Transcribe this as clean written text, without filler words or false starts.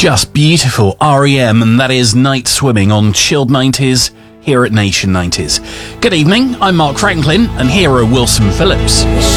Just beautiful. REM, and that is Night Swimming on Chilled 90s here at Nation 90s. Good evening, I'm Mark Franklin, and here are Wilson Phillips.